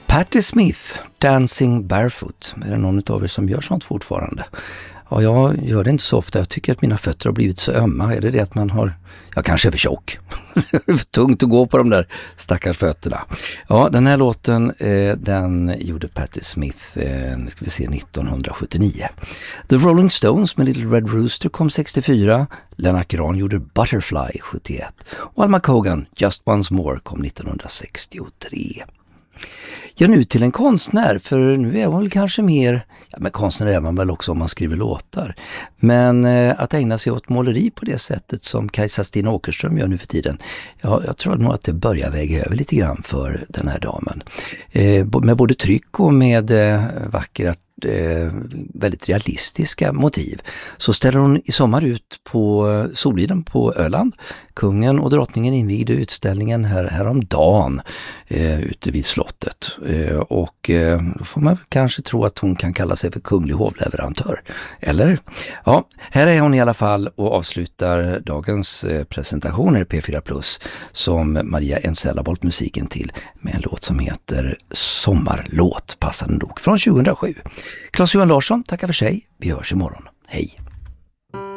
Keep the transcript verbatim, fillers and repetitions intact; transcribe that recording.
Patti Smith, Dancing Barefoot. Är det någon av er som gör sånt fortfarande? Ja, jag gör det inte så ofta. Jag tycker att mina fötter har blivit så ömma. Är det det att man har... Jag kanske är för tjock. Det är för tungt att gå på de där stackars fötterna. Ja, den här låten eh, den gjorde Patti Smith eh, ska vi se, nittonhundrasjuttionio. The Rolling Stones med Little Red Rooster kom sextiofyra. Lennart Grahn gjorde Butterfly sjuttioett. Och Alma Cogan, Just Once More, kom nittonhundrasextiotre. Ja, nu till en konstnär, för nu är man väl kanske mer, ja men konstnär är man väl också om man skriver låtar, men eh, att ägna sig åt måleri på det sättet som Kajsa Stina Åkerström gör nu för tiden, ja, jag tror nog att det börjar väga över lite grann för den här damen. Eh, med både tryck och med eh, vackra Eh, väldigt realistiska motiv, så ställer hon i sommar ut på Soliden på Öland. Kungen och drottningen invigde utställningen här häromdagen eh, ute vid slottet, eh, och eh, då får man kanske tro att hon kan kalla sig för kunglig hovleverantör, eller? Ja, här är hon i alla fall och avslutar dagens eh, presentationer i P fyra Plus som Maria Ensella valt musiken till med en låt som heter Sommarlåt, passande nog, från tjugohundrasju. Claes Johan Larsson tackar för sig. Vi hörs imorgon. Hej!